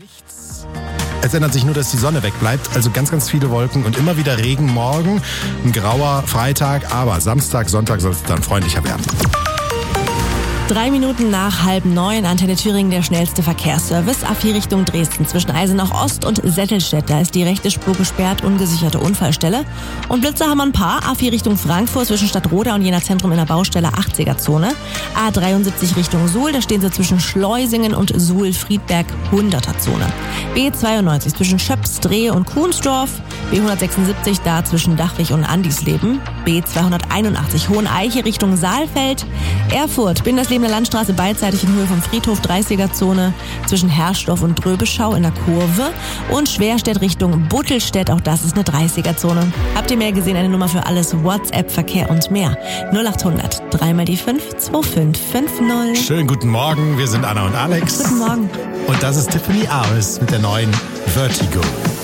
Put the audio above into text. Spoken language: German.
Nichts. Es ändert sich nur, dass die Sonne wegbleibt, also ganz, ganz viele Wolken und immer wieder Regen morgen. Ein grauer Freitag, aber Samstag, Sonntag soll es dann freundlicher werden. 3 Minuten nach 8:30, Antenne Thüringen, der schnellste Verkehrsservice. A4 Richtung Dresden zwischen Eisenach Ost und Settelstedt. Da ist die rechte Spur gesperrt, ungesicherte Unfallstelle. Und Blitze haben wir ein paar. A4 Richtung Frankfurt zwischen Stadtroda und Jena Zentrum in der Baustelle 80er-Zone. A73 Richtung Suhl, da stehen sie zwischen Schleusingen und Suhl-Friedberg 100er-Zone. B92 zwischen Schöps, Drehe und Kuhnsdorf. B176 da zwischen Dachwig und Andisleben. B281 Hoheneiche Richtung Saalfeld. Erfurt, Bindersleben der Landstraße beidseitig in Höhe vom Friedhof 30er-Zone zwischen Herrsdorf und Dröbeschau in der Kurve. Und Schwerstedt Richtung Buttelstedt, auch das ist eine 30er-Zone. Habt ihr mehr gesehen? Eine Nummer für alles, WhatsApp, Verkehr und mehr. 0800 3 mal die 5 2550. Schönen guten Morgen, wir sind Anna und Alex. Guten Morgen. Und das ist Tiffany Aris mit der neuen Vertigo.